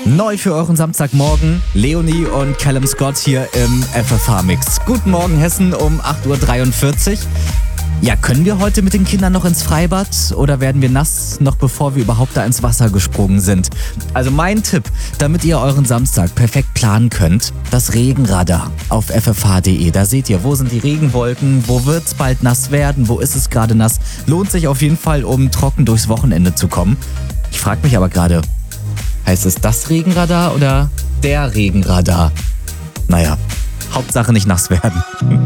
Neu für euren Samstagmorgen, Leonie und Callum Scott hier im FFH-Mix. Guten Morgen Hessen um 8.43 Uhr. Ja, können wir heute mit den Kindern noch ins Freibad oder werden wir nass, noch bevor wir überhaupt da ins Wasser gesprungen sind? Also mein Tipp, damit ihr euren Samstag perfekt planen könnt, das Regenradar auf ffh.de. Da seht ihr, wo sind die Regenwolken, wo wird's bald nass werden, wo ist es gerade nass. Lohnt sich auf jeden Fall, um trocken durchs Wochenende zu kommen. Ich frage mich aber gerade, heißt es das Regenradar oder der Regenradar? Naja, Hauptsache nicht nass werden.